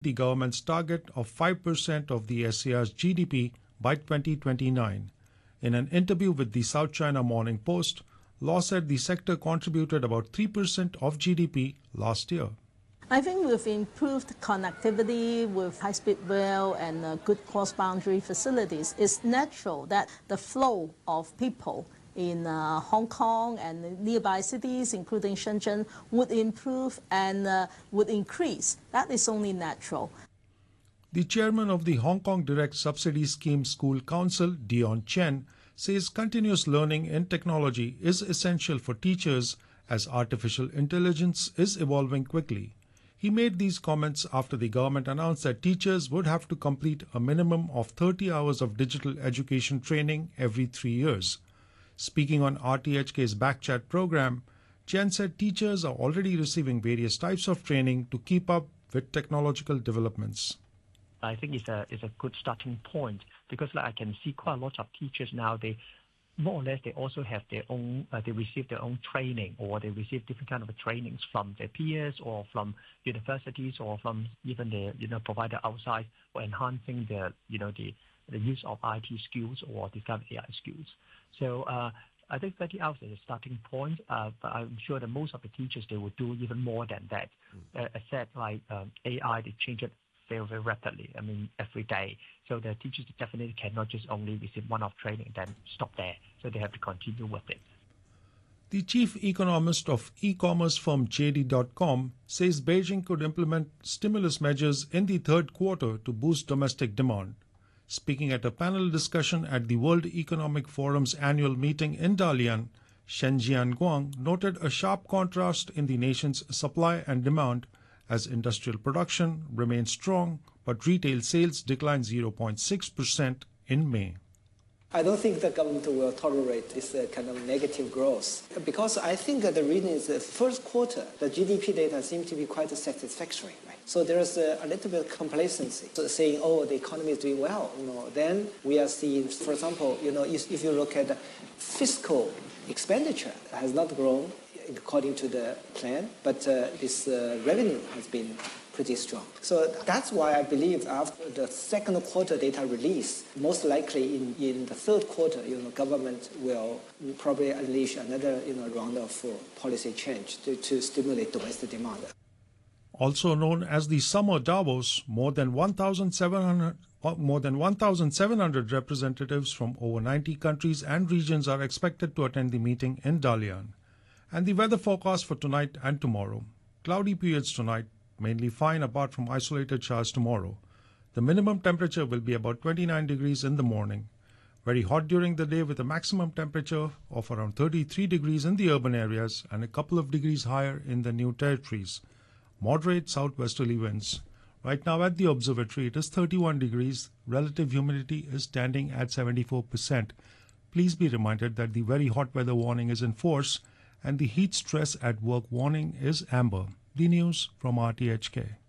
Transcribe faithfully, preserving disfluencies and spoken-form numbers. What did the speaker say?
the government's target of five percent of the S A R's G D P by twenty twenty-nine. In an interview with the South China Morning Post, Law said the sector contributed about three percent of G D P last year. I think with improved connectivity, with high-speed rail and uh, good cross-boundary facilities, it's natural that the flow of people in uh, Hong Kong and nearby cities, including Shenzhen, would improve and uh, would increase. That is only natural. The chairman of the Hong Kong Direct Subsidy Scheme School Council, Dion Chen, says continuous learning in technology is essential for teachers as artificial intelligence is evolving quickly. He made these comments after the government announced that teachers would have to complete a minimum of thirty hours of digital education training every three years. Speaking on R T H K's Backchat program, Chen said teachers are already receiving various types of training to keep up with technological developments. I think it's a it's a good starting point because like, I can see quite a lot of teachers now, they more or less they also have their own, uh, they receive their own training, or they receive different kind of trainings from their peers or from universities or from even the you know provider outside for enhancing the you know the the use of I T skills or this kind of A I skills. So uh, I think thirty hours is a starting point, uh, but I'm sure that most of the teachers they will do even more than that. Mm. Uh, as said, like um, A I, they change it very, very rapidly. I mean, every day. So the teachers definitely cannot just only receive one-off training then stop there. So they have to continue with it. The chief economist of e-commerce firm J D dot com says Beijing could implement stimulus measures in the third quarter to boost domestic demand. Speaking at a panel discussion at the World Economic Forum's annual meeting in Dalian, Shen Jianguang noted a sharp contrast in the nation's supply and demand as industrial production remains strong, but retail sales declined zero point six percent in May. I don't think the government will tolerate this uh, kind of negative growth because I think that the reason is the first quarter, the G D P data seem to be quite satisfactory. Right? So there's a, a little bit of complacency, so saying, oh, the economy is doing well. You know, then we are seeing, for example, you know, if, if you look at the fiscal expenditure has not grown according to the plan, but uh, this uh, revenue has been pretty strong. So that's why I believe after the second quarter data release, most likely in, in the third quarter, you know, government will probably unleash another you know, round of uh, policy change to, to stimulate domestic demand. Also known as the Summer Davos, more than one thousand seven hundred more than one thousand seven hundred representatives from over ninety countries and regions are expected to attend the meeting in Dalian. And the weather forecast for tonight and tomorrow. Cloudy periods tonight, mainly fine apart from isolated showers tomorrow. The minimum temperature will be about twenty-nine degrees in the morning. Very hot during the day with a maximum temperature of around thirty-three degrees in the urban areas and a couple of degrees higher in the New Territories. Moderate southwesterly winds. Right now at the observatory it is thirty-one degrees. Relative humidity is standing at seventy-four percent. Please be reminded that the very hot weather warning is in force and the heat stress at work warning is amber. The news from R T H K.